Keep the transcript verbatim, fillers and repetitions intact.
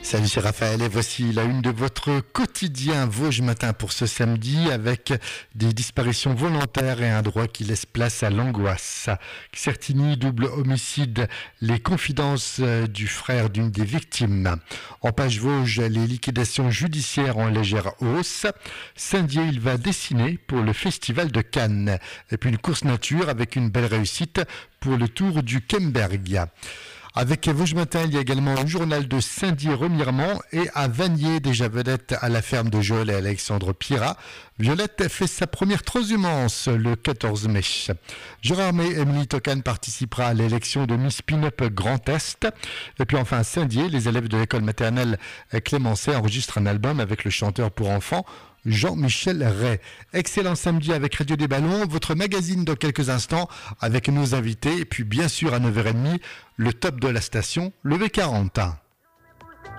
Salut, c'est Raphaël et voici la une de votre quotidien Vosges Matin pour ce samedi avec des disparitions volontaires et un droit qui laisse place à l'angoisse. Certigny, double homicide, les confidences du frère d'une des victimes. En page Vosges, les liquidations judiciaires en légère hausse. Saint-Dié, il va dessiner pour le festival de Cannes. Et puis une course nature avec une belle réussite pour le Tour du Kemberg. Avec Vosges Matin, il y a également un journal de Saint-Dié-Remiremont et à Vanier, déjà vedette à la ferme de Joël et Alexandre Pierrat. Violette fait sa première transhumance le quatorze mai. Gérard May et Émilie Tocan participera à l'élection de Miss Pin-Up Grand Est. Et puis enfin à Saint-Dié, les élèves de l'école maternelle Clémencé enregistrent un album avec le chanteur pour enfants Jean-Michel Ray. Excellent samedi avec Radio des Ballons, votre magazine dans quelques instants avec nos invités et puis bien sûr à neuf heures trente, le top de la station, le V quarante.